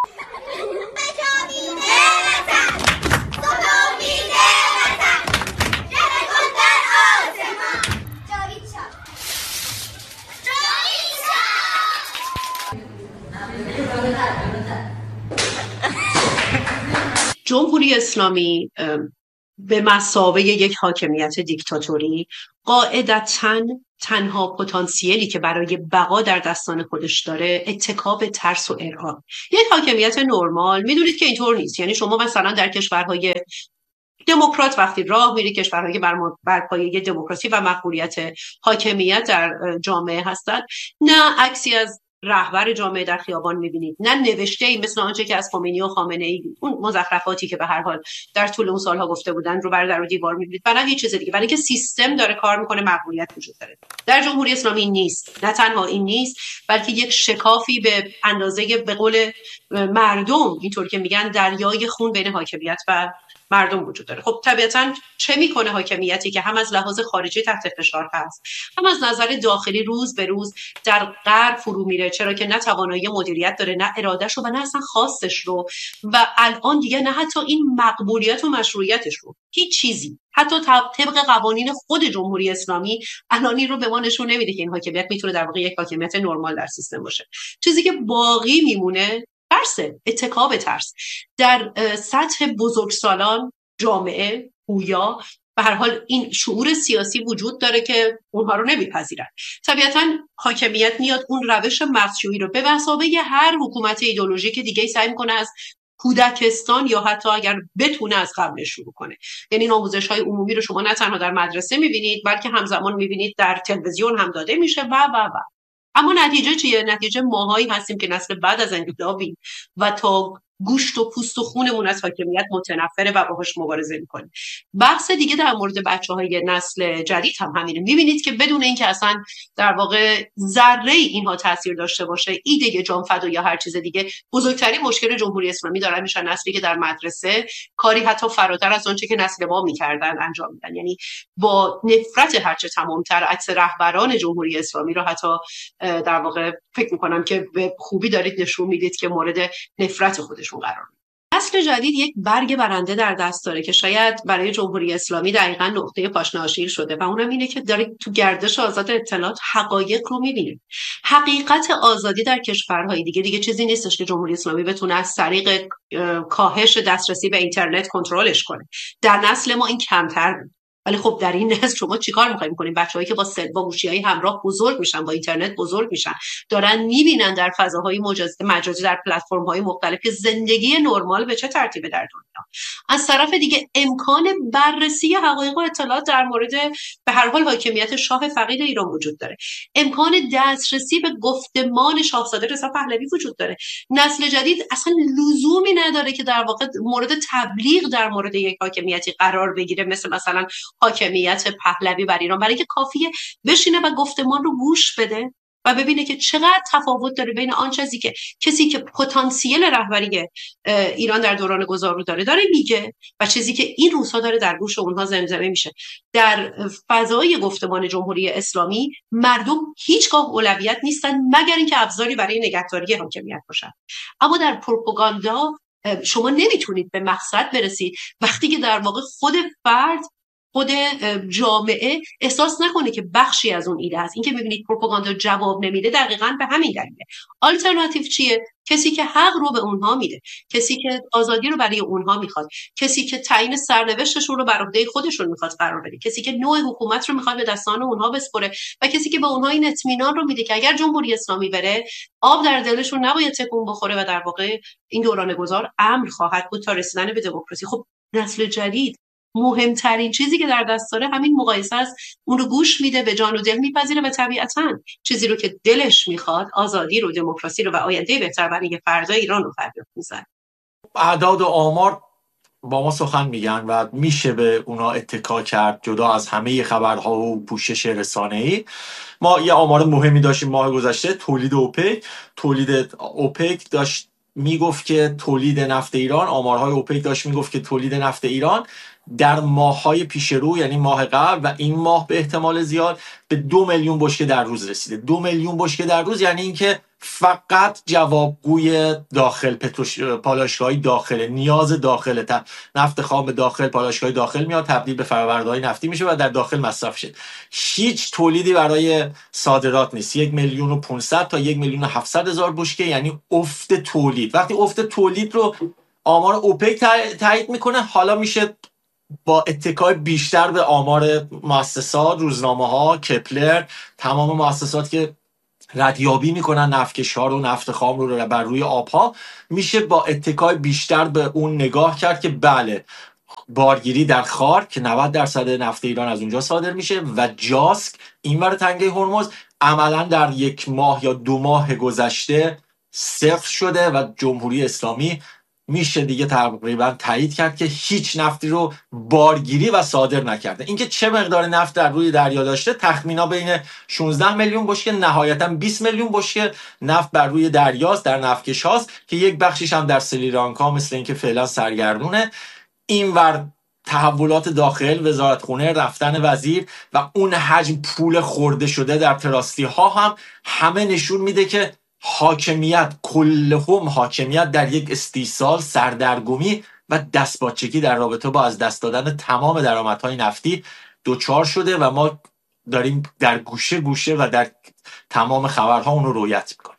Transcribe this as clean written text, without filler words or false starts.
جمهوری اسلامی به مثابه یک حاکمیت دیکتاتوری قاعدتاً تنها پتانسیلی که برای بقا در دستان خودش داره اتکا به ترس و ارعاب. یک حاکمیت نرمال میدونید که اینطور نیست. یعنی شما مثلا در کشورهای دموکرات وقتی راه میری، کشورهایی بر پایه دموکراسی و مقبولیت حاکمیت در جامعه هستند، نه عکسی از رهبر جامعه در خیابان میبینید، نه نوشته‌ای مثل آنچه که از خمینی و خامنه‌ای، اون مزخرفاتی که به هر حال در طول اون سالها گفته بودن رو بر در و دیوار میبینید، و نه هیچ چیز دیگه، برای اینکه سیستم داره کار میکنه، مقبولیت وجود داره. در جمهوری اسلامی نیست. نه تنها این نیست، بلکه یک شکافی به اندازه، به قول مردم اینطور که میگن، دریای خون بین حاکمیت و مردم وجود داره. خب طبیعتاً چه میکنه حاکمیتی که هم از لحاظ خارجی تحت فشار هست، هم از نظر داخلی روز به روز در غر فرو میره، چرا که نه توانایی مدیریت داره، نه ارادهشو و نه اصلا خواستش رو، و الان دیگه نه حتی این مقبولیت و مشروعیتش رو، هیچ چیزی، حتی طبق قوانین خود جمهوری اسلامی الانی رو به ما نشون نمیده که این حاکمیت میتونه در واقع یک حاکمیت نرمال در سیستم باشه. چیزی که باقی میمونه ترسه، اتکا به ترس. در سطح بزرگسالان جامعه گویا به هر حال این شعور سیاسی وجود داره که اونها رو نمیپذیرن. طبیعتاً حاکمیت میاد اون روش مغزشویی رو به مثابه هر حکومت ایدئولوژیک دیگه سعی میکنه از کودکستان یا حتی اگر بتونه از قبل شروع کنه. یعنی این آموزش‌های عمومی رو شما نه تنها در مدرسه میبینید، بلکه همزمان میبینید در تلویزیون هم داده میشه و اما نتیجه چیه؟ نتیجه ماهایی هستیم که نسل بعد از انقلابیم و تا گوشت و پوست و خونمون از حاکمیت متنفره و باهاش مبارزه میکنیم. بحث دیگه در مورد بچه‌های نسل جدید هم همینه. میبینید که بدون اینکه اصلا در واقع ذره اینها تاثیر داشته باشه، ایده جان فدا یا هر چیز دیگه، بزرگترین مشکل جمهوری اسلامی دارن میشن نسلی که در مدرسه کاری حتی فراتر از اونچه که نسل ما میکردن انجام میدن. یعنی با نفرت هرچه تمامتر عکس رهبران جمهوری اسلامی رو حتی در واقع فکر میکنم که به خوبی دارید نشون میدید که مورد نفرت خودشون قرار میدید. نسل جدید یک برگ برنده در دست داره که شاید برای جمهوری اسلامی دقیقاً نقطه پاشناشیر شده، و اونم اینه که داره تو گردش آزاد اطلاعات حقایق رو میبینه. حقیقت آزادی در کشورهای دیگه چیزی نیستش که جمهوری اسلامی بتونه از طریق کاهش دسترسی به اینترنت کنترلش کنه. در نسل ما این کمتر بود. ولی خب در این نسل شما چیکار می‌خواید کنید؟ بچه‌هایی که با گوشی‌های همراه بزرگ میشن، با اینترنت بزرگ میشن، دارن می‌بینن در فضاهای مجازی، در پلتفرم‌های مختلف که زندگی نرمال به چه ترتیبه در دنیا. از طرف دیگه امکان بررسی حقایق و اطلاعات در مورد به هر حال حاکمیت شاه فقید ایران وجود داره. امکان دسترسی به گفتمان شاهزاده رضا پهلوی وجود داره. نسل جدید اصلا لزومی نداره که در واقع مورد تبلیغ در مورد یک حاکمیتی قرار بگیره، مثلا حاکمیت پهلوی بر ایران، برای اینکه کافیه بشینه و گفتمان رو گوش بده و ببینه که چقدر تفاوت داره بین آن چیزی که کسی که پتانسیل رهبری ایران در دوران گذار رو داره میگه و چیزی که این روزها داره در گوش اونها زمزمه میشه. در فضای گفتمان جمهوری اسلامی مردم هیچگاه اولویت نیستن مگر اینکه ابزاری برای نگهداری حاکمیت باشن. اما در پروپاگاندا شما نمیتونید به مقصد برسید وقتی که در واقع خود جامعه احساس نکنه که بخشی از اون ایده هست. این که میبینید پروپاگاندا جواب نمیده دقیقاً به همین دلیله. آلترناتیو چیه؟ کسی که حق رو به اونها میده، کسی که آزادی رو برای اونها میخواد، کسی که تعیین سرنوشتشون رو بر عهده خودشون میخواد قرار بده، کسی که نوع حکومت رو میخواد به دستان اونها بسپره و کسی که به اونها این اطمینان رو میده که اگر جمهوری اسلامی بره آب در دلشون نباید تکون بخوره و در واقع این دوران گذار امن خواهد بود تا رسیدن به دموکراسی. خب نسل جدید مهمترین چیزی که در دست داره همین مقایسه است. اون رو گوش میده، به جان و دل میپذیره و طبیعتاً چیزی رو که دلش میخواد، آزادی رو، دموکراسی رو و آینده بهتر برای فردای ایران رو فریاد میزنه. اعداد و آمار با ما سخن میگن و میشه به اونا اتکا کرد جدا از همه خبرها و پوشش رسانه‌ای. ما یه آمار مهمی داشتیم ماه گذشته، تولید اوپک داشت میگفت که تولید نفت ایران، آمارهای اوپک داشت میگفت که تولید نفت ایران در ماه‌های پیش رو، یعنی ماه قبل و این ماه به احتمال زیاد، به 2 میلیون بشکه در روز رسیده. 2 میلیون بشکه در روز یعنی اینکه فقط جوابگوی داخل پالایشگاه‌های داخل، نیاز داخل، نفت خام داخل، پالایشگاه داخل میاد تبدیل به فرآورده‌های نفتی میشه و در داخل مصرف شه. هیچ تولیدی برای صادرات نیست. 1,500,000 تا 1,700,000 بشکه یعنی افت تولید. وقتی افت تولید رو آمار اوپک تایید میکنه، حالا میشه با اتکای بیشتر به آمار مؤسسات، روزنامه‌ها، کپلر، تمام مؤسسات که ردیابی میکنن نفتکش‌ها رو، نفت خام رو بر روی آبها، میشه با اتکای بیشتر به اون نگاه کرد که بله، بارگیری در خار که 90% نفت ایران از اونجا صادر میشه و جاسک اینور تنگه هرمز عملا در 1 ماه یا 2 ماه گذشته صفر شده و جمهوری اسلامی میشه دیگه تقریبا تایید کرد که هیچ نفتی رو بارگیری و صادر نکرده. اینکه چه مقدار نفت در روی دریا داشته، تخمینا بین 16 میلیون بشکه نهایتا 20 میلیون بشکه نفت بر روی دریاست، در نفتکش هاست که یک بخشیش هم در سریلانکا مثل اینکه فعلا سرگردونه. اینور تحولات داخل، وزارتخونه، رفتن وزیر و اون حجم پول خورده شده در تراستی ها هم همه نشون میده که حاکمیت، کلهم حاکمیت در یک استیصال، سردرگمی و دستپاچگی در رابطه با از دست دادن تمام درآمدهای نفتی دوچار شده و ما داریم در گوشه گوشه و در تمام خبرها اون رو رویت میکنیم.